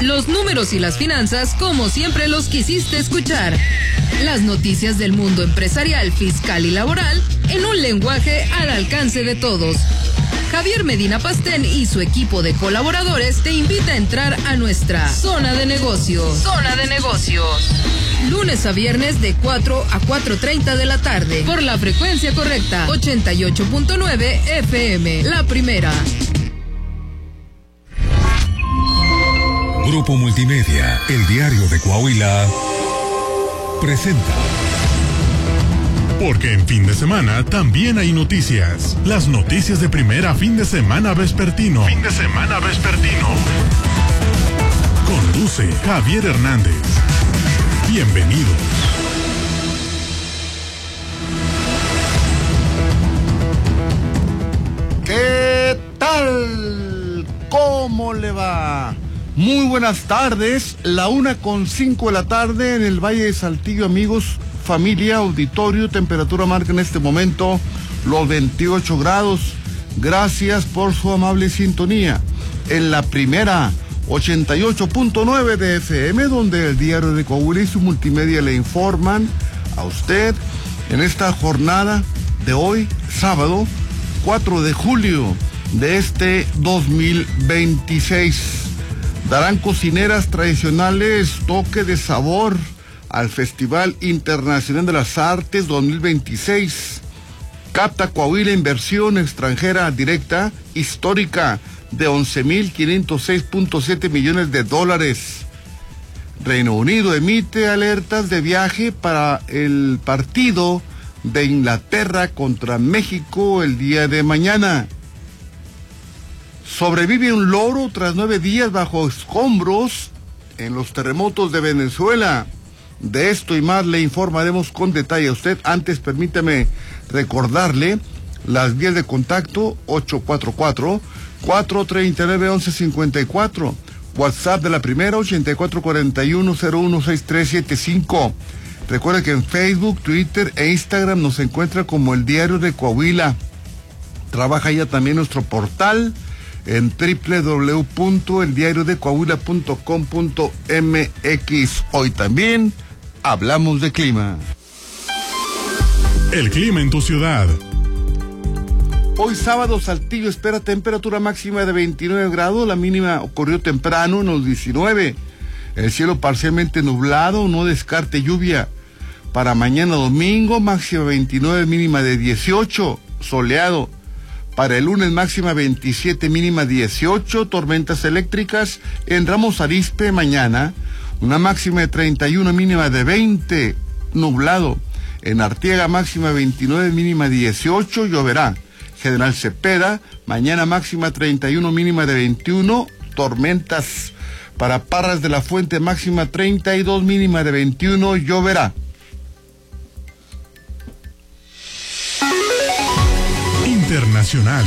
Los números y las finanzas como siempre los quisiste escuchar. Las noticias del mundo empresarial, fiscal y laboral en un lenguaje al alcance de todos. Javier Medina Pastén y su equipo de colaboradores te invita a entrar a nuestra Zona de Negocios. Zona de Negocios. Lunes a viernes de 4 a 4:30 de la tarde. Por la frecuencia correcta, 88.9 FM. La primera. Grupo Multimedia, el diario de Coahuila, presenta. Porque en fin de semana también hay noticias. Las noticias de primera fin de semana vespertino. Conduce Javier Hernández. Bienvenidos. ¿Qué tal? ¿Cómo le va? Muy buenas tardes, 1:05 de la tarde en el Valle de Saltillo, amigos, familia, auditorio. Temperatura marca en este momento los 28 grados. Gracias por su amable sintonía. En la primera, 88.9 de FM, donde el diario de Coahuila y su multimedia le informan a usted en esta jornada de hoy, sábado 4 de julio de este 2026. Darán cocineras tradicionales toque de sabor al Festival Internacional de las Artes 2026. Capta Coahuila inversión extranjera directa histórica de 11.506.7 millones de dólares. Reino Unido emite alertas de viaje para el partido de Inglaterra contra México el día de mañana. Sobrevive un loro tras 9 días bajo escombros en los terremotos de Venezuela. De esto y más le informaremos con detalle a usted. Antes, permítame recordarle las vías de contacto: 844-439-1154. WhatsApp de la primera, 8441-016375. Recuerde que en Facebook, Twitter e Instagram nos encuentra como el Diario de Coahuila. Trabaja ya también nuestro portal en www.eldiariodecoahuila.com.mx. Hoy también hablamos de clima. El clima en tu ciudad. Hoy sábado, Saltillo espera temperatura máxima de 29 grados, la mínima ocurrió temprano en los 19. El cielo parcialmente nublado, no descarte lluvia. Para mañana domingo, máxima 29, mínima de 18, soleado. Para el lunes, máxima 27, mínima 18, tormentas eléctricas. En Ramos Arizpe mañana, una máxima de 31, mínima de 20, nublado. En Arteaga, máxima 29, mínima 18, lloverá. General Cepeda, mañana máxima 31, mínima de 21, tormentas. Para Parras de la Fuente, máxima 32, mínima de 21, lloverá. Internacional.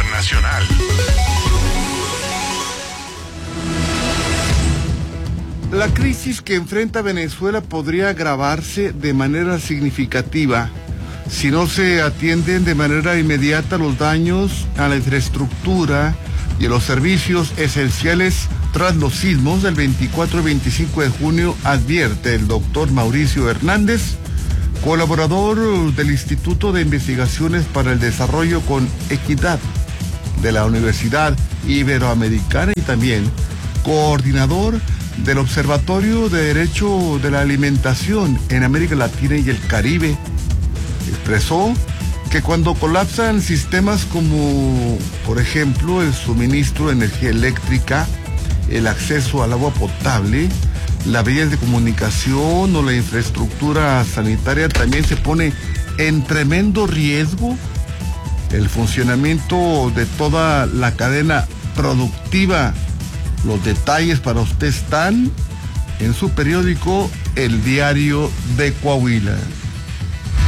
La crisis que enfrenta Venezuela podría agravarse de manera significativa si no se atienden de manera inmediata los daños a la infraestructura y a los servicios esenciales tras los sismos del 24 y 25 de junio, advierte el doctor Mauricio Hernández, colaborador del Instituto de Investigaciones para el Desarrollo con Equidad de la Universidad Iberoamericana y también coordinador del Observatorio de Derecho de la Alimentación en América Latina y el Caribe. Expresó que cuando colapsan sistemas como, por ejemplo, el suministro de energía eléctrica, el acceso al agua potable, las vías de comunicación o la infraestructura sanitaria, también se pone en tremendo riesgo el funcionamiento de toda la cadena productiva. Los detalles para usted están en su periódico El Diario de Coahuila.